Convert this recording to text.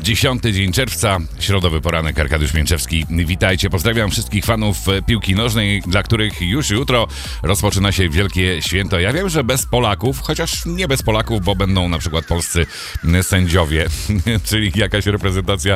10 dzień czerwca, środowy poranek, Arkadiusz Mięczewski. Witajcie, pozdrawiam wszystkich fanów piłki nożnej, dla których już jutro rozpoczyna się wielkie święto. Ja wiem, że bez Polaków, chociaż nie bez Polaków, bo będą na przykład polscy sędziowie, czyli jakaś reprezentacja